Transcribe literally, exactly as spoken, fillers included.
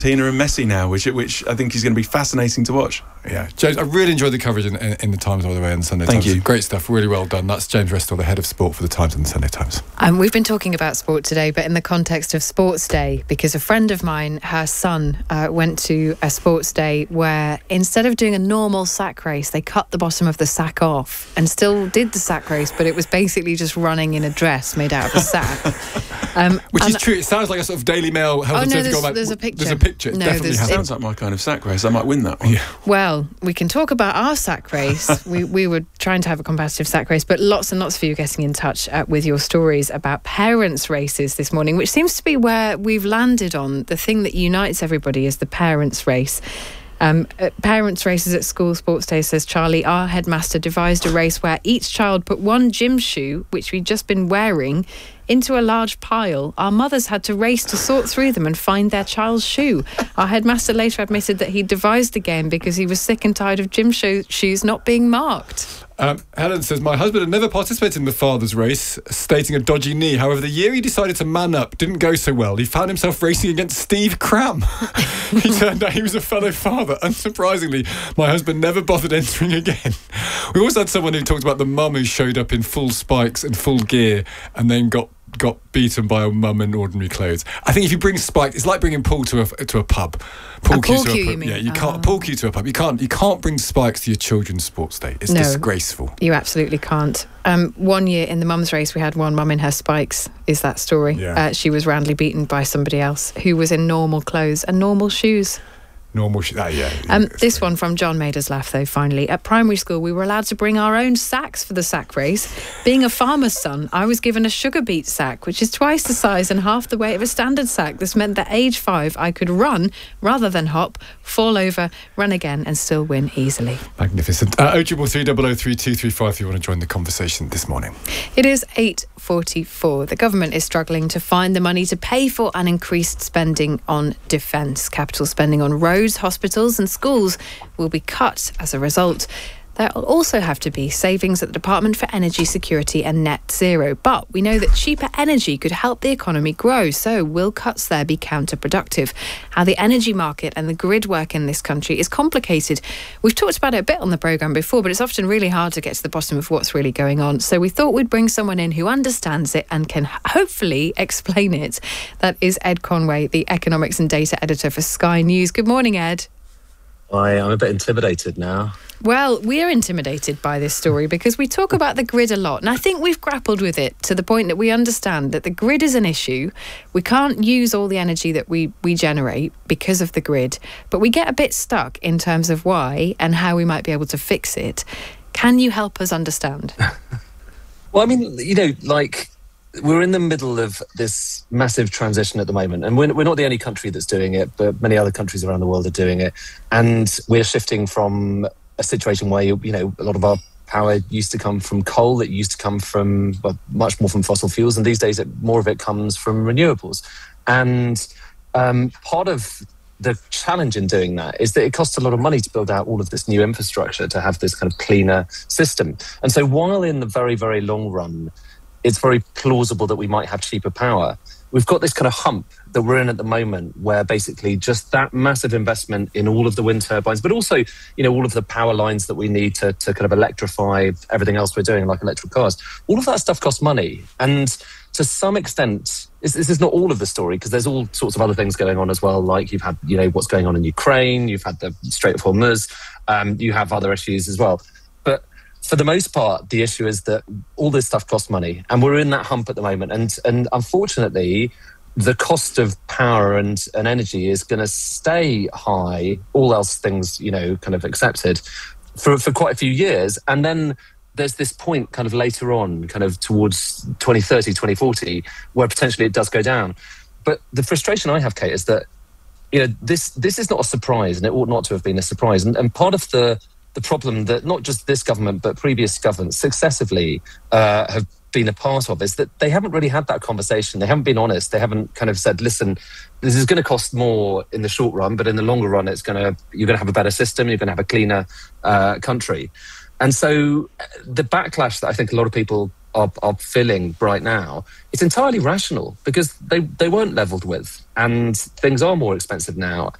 Tina and Messi now, which which I think is going to be fascinating to watch. Yeah, James, I really enjoyed the coverage in, in, in the Times, by the way, and the Sunday Thank Times. you. Great stuff, really well done. That's James Restall, the head of sport for the Times and the Sunday Times. Um, we've been talking about sport today, but in the context of Sports Day, because a friend of mine, her son, uh, went to a sports day where instead of doing a normal sack race, they cut the bottom of the sack off and still did the sack race, but it was basically just running in a dress made out of a sack. Um, Which is true. It sounds like a sort of Daily Mail health oh, and no, safety there's, goal. there's a picture. There's a picture. It no, definitely there's- happens. Sounds like my kind of sack race. I might win that one. Yeah. Well, we can talk about our sack race. we we were trying to have a competitive sack race, but lots and lots of you getting in touch uh, with your stories about parents' races this morning, which seems to be where we've landed on. The thing that unites everybody is the parents' race. Um, uh, parents' races at school sports day, says Charlie. Our headmaster devised a race where each child put one gym shoe, which we'd just been wearing, into a large pile. Our mothers had to race to sort through them and find their child's shoe. Our headmaster later admitted that he devised the game because he was sick and tired of gym sho- shoes not being marked. Um, Helen says, my husband had never participated in the father's race, stating a dodgy knee. However, the year he decided to man up didn't go so well. He found himself racing against Steve Cram. He turned out he was a fellow father. Unsurprisingly, my husband never bothered entering again. We also had someone who talked about the mum who showed up in full spikes and full gear and then got got beaten by a mum in ordinary clothes. I think if you bring spikes, it's like bringing Paul to a to a pub. Pool A pool to cue, a pub. you mean? Yeah, you can't Oh. pool cue to a pub. You can't you can't bring spikes to your children's sports day. It's No. disgraceful. You absolutely can't. Um, one year in the mum's race, we had one mum in her spikes, is that story. Yeah. Uh, she was roundly beaten by somebody else who was in normal clothes and normal shoes. Normal sh- ah, yeah. Um, yeah, this it's- one from John made us laugh, though, finally. At primary school, we were allowed to bring our own sacks for the sack race. Being a farmer's son, I was given a sugar beet sack, which is twice the size and half the weight of a standard sack. This meant that age five, I could run rather than hop, fall over, run again, and still win easily. Magnificent. Uh, oh triple three double oh three two three five if you want to join the conversation this morning. It is eight forty-four. The government is struggling to find the money to pay for an increased spending on defence. Capital spending on roads, hospitals and schools will be cut as a result. There will also have to be savings at the Department for Energy Security and Net Zero. But we know that cheaper energy could help the economy grow. So will cuts there be counterproductive? How the energy market and the grid work in this country is complicated. We've talked about it a bit on the programme before, but it's often really hard to get to the bottom of what's really going on. So we thought we'd bring someone in who understands it and can hopefully explain it. That is Ed Conway, the economics and data editor for Sky News. Good morning, Ed. I, I'm a bit intimidated now. Well, we're intimidated by this story because we talk about the grid a lot. And I think we've grappled with it to the point that we understand that the grid is an issue. We can't use all the energy that we, we generate because of the grid. But we get a bit stuck in terms of why and how we might be able to fix it. Can you help us understand? Well, I mean, you know, like, we're in the middle of this massive transition at the moment, and we're, we're not the only country that's doing it, but many other countries around the world are doing it. And we're shifting from a situation where, you know, a lot of our power used to come from coal, it used to come from, well, much more from fossil fuels, and these days it, more of it comes from renewables. And um, part of the challenge in doing that is that it costs a lot of money to build out all of this new infrastructure to have this kind of cleaner system. And so while in the very, very long run, it's very plausible that we might have cheaper power, we've got this kind of hump that we're in at the moment where basically just that massive investment in all of the wind turbines, but also, you know, all of the power lines that we need to, to kind of electrify everything else we're doing, like electric cars, all of that stuff costs money. And to some extent, this, this is not all of the story, because there's all sorts of other things going on as well. Like you've had, you know, what's going on in Ukraine, you've had the Strait of Hormuz, um, you have other issues as well. But for the most part, the issue is that all this stuff costs money, and we're in that hump at the moment. And and unfortunately, the cost of power and, and energy is going to stay high, all else things, you know, kind of accepted, for, for quite a few years. And then there's this point kind of later on, kind of towards twenty thirty, twenty forty, where potentially it does go down. But the frustration I have, Kate, is that, you know, this this is not a surprise, and it ought not to have been a surprise. And, and part of the the problem that not just this government, but previous governments successively uh, have been a part of is that they haven't really had that conversation. They haven't been honest. They haven't kind of said, listen, this is going to cost more in the short run, but in the longer run, it's going to, you're going to have a better system. You're going to have a cleaner uh, country. And so the backlash that I think a lot of people are, are feeling right now, it's entirely rational because they, they weren't levelled with, and things are more expensive now.